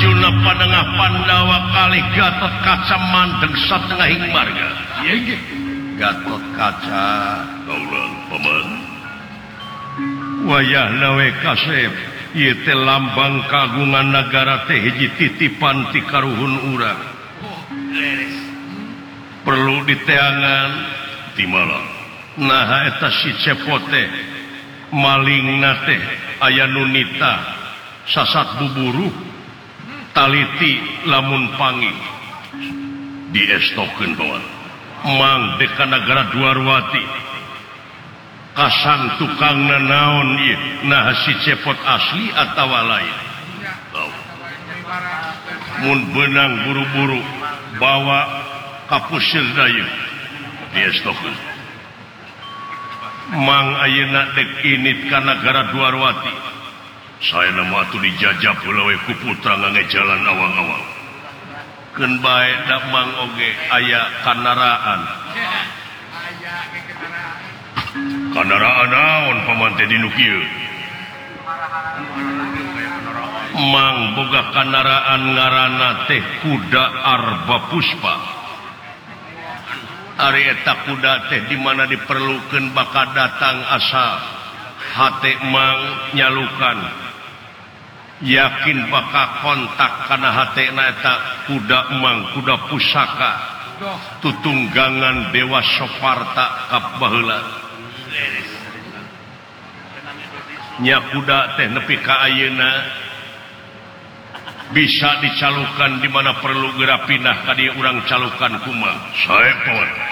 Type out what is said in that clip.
Sajuna Panengah Pandawa kalih Gatot Kaca mandeg satengahing marga. Gatot Kaca kaulan paman. Wayahna we kasep ieu teh lambang kagungan nagara teh hiji titipan ti karuhun urang. Perlu diteangan di malam. Nah eta si cepot teh malingna teh aya nu nita sasat buburu taliti lamun pangi diestokeun bawan mang deka nagara Dwarwati kasang tukangna naon ieu nah si cepot asli atawa lain mun benang buru-buru bawa ka puseur dayeuh diestokeun mang ayeuna dek init ka nagara Dwarwati saya nama atuh dijajab heula we ku putra ngagejalan awang-awang keun bae da mang oge aya kandaraan kandaraan naon paman teh dinu kieu mang boga kandaraan ngaranna teh kuda Arba Puspa ari eta kuda teh di mana diperlukeun bakal datang asa hate mang nyalukan yakin bakal kontak kana hatena eta kuda mang kuda pusaka tutunggangan Dewa Soparta kap baheula nya kuda teh nepi ka ayeuna bisa dicalukan di mana perlu geura pindah ka dieu urang calukan kumaha sae pawan